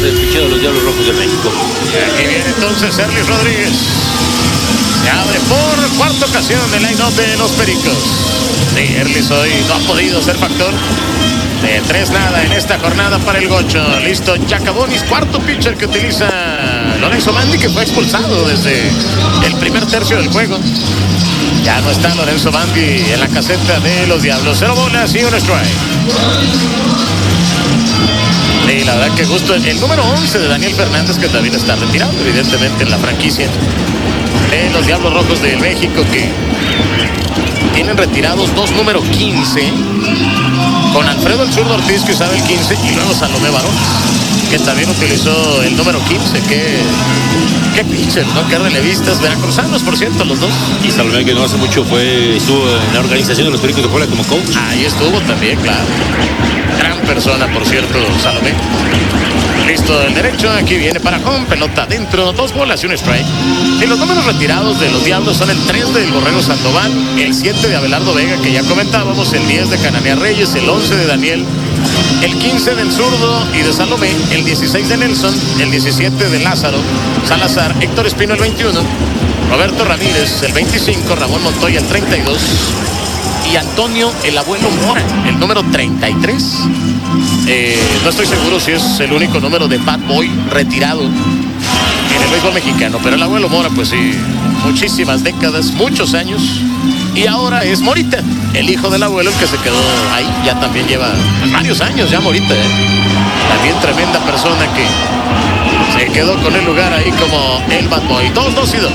del picheo de los Diablos Rojos de México. Y aquí viene entonces Erlis Rodríguez. Se abre por cuarta ocasión el line-up de los Pericos. Sí, Erlis hoy no ha podido ser factor. De 3 nada en esta jornada para el Gocho. Listo, Jacabonis, cuarto pitcher que utiliza Lorenzo Bandi, que fue expulsado desde el primer tercio del juego. Ya no está Lorenzo Bandi en la caseta de los Diablos. 0 bolas y 1 strike. Sí, la verdad que gusto. El número 11 de Daniel Fernández, que también está retirado, evidentemente, en la franquicia de los Diablos Rojos de México, que tienen retirados 2 número 15, con Alfredo el Zurdo Ortiz, que usaba el 15, y luego Salomé Barón, que también utilizó el número 15. Qué pitcher, ¿no? Qué relevistas, veracruzanos, por cierto, los dos. Y Salomé, que no hace mucho estuvo en la organización de los Pericos de Puebla como coach. Ahí estuvo también, claro. Gran persona, por cierto, Salomé. Listo, el derecho, aquí viene para home, pelota adentro, 2 bolas y 1 strike. Y los números retirados de los Diablos son el 3 del Borrego Sandoval, el 7 de Abelardo Vega, que ya comentábamos, el 10 de Cananea Reyes, el 11 de Daniel, el 15 del Zurdo y de Salomé, el 16 de Nelson, el 17 de Lázaro Salazar, Héctor Espino el 21, Roberto Ramírez el 25, Ramón Montoya el 32 y Antonio el Abuelo Mora, el número 33. No estoy seguro si es el único número de Bad Boy retirado en el béisbol mexicano, pero el Abuelo Mora, pues sí, muchísimas décadas, muchos años, y ahora es Morita, el hijo del abuelo, el que se quedó ahí. Ya también lleva varios años ya Morita, también tremenda persona que se quedó con el lugar ahí como el Bad Boy. 2, 2 y 2.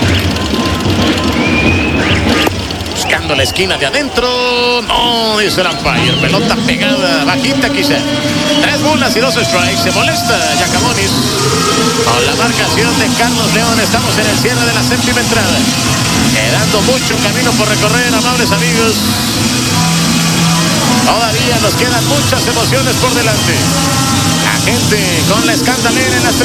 Buscando la esquina de adentro. No, dice el umpire. Pelota pegada, bajita quizá. 3 bolas y 2 strikes. Se molesta Jacabonis con la marcación de Carlos León. Estamos en el cierre de la 7ª entrada. Quedando mucho camino por recorrer, amables amigos. Todavía nos quedan muchas emociones por delante. La gente con la escandalera en las